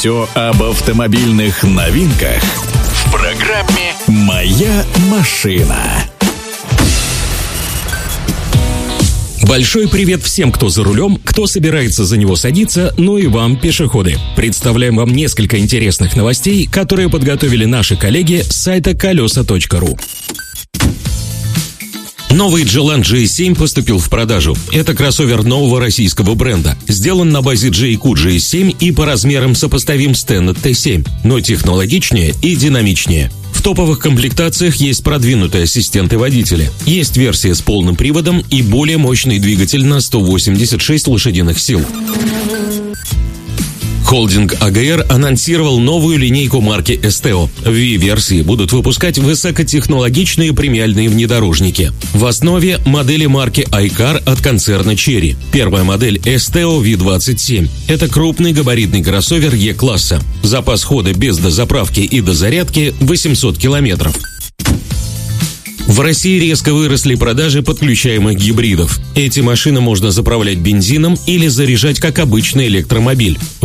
Все об автомобильных новинках в программе «Моя машина». Большой привет всем, кто за рулем, кто собирается за него садиться, ну и вам, пешеходы. Представляем вам несколько интересных новостей, которые подготовили наши коллеги с сайта колеса.ру. Новый Джелан GS7 поступил в продажу. Это кроссовер нового российского бренда. Сделан на базе JQ GS7 и по размерам сопоставим с Tenet T7, но технологичнее и динамичнее. В топовых комплектациях есть продвинутые ассистенты водителя. Есть версия с полным приводом и более мощный двигатель на 186 лошадиных сил. Холдинг АГР анонсировал новую линейку марки Esteo. В V-версии будут выпускать высокотехнологичные премиальные внедорожники. В основе модели марки iCar от концерна Chery. Первая модель Esteo V27. Это крупный габаритный кроссовер E-класса. Запас хода без дозаправки и дозарядки 800 километров. В России резко выросли продажи подключаемых гибридов. Эти машины можно заправлять бензином или заряжать как обычный электромобиль.